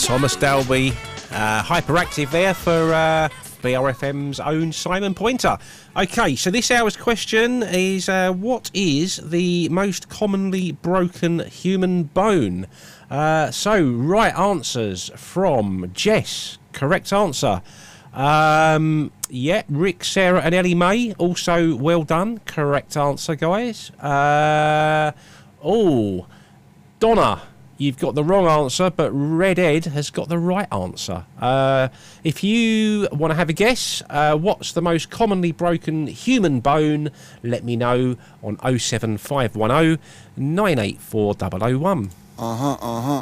Thomas Dalby, hyperactive there for BRFM's own Simon Pointer. Okay, so this hour's question is, what is the most commonly broken human bone? So, right answers from Jess. Correct answer. Yeah, Rick, Sarah and Ellie May. Also, well done. Correct answer, guys. Donna, you've got the wrong answer, but Red Ed has got the right answer. If you want to have a guess, what's the most commonly broken human bone, let me know on 07510 984 001.